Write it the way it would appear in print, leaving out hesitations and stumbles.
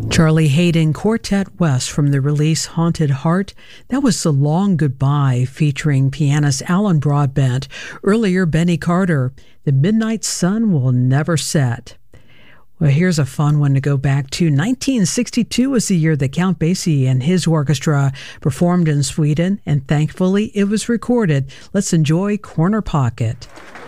Charlie Hayden Quartet West from the release Haunted Heart. That was The Long Goodbye featuring pianist Alan Broadbent. Earlier, Benny Carter, The Midnight Sun Will Never Set. Well, here's a fun one to go back to. 1962 was the year that Count Basie and his orchestra performed in Sweden, and thankfully it was recorded. Let's enjoy Corner Pocket.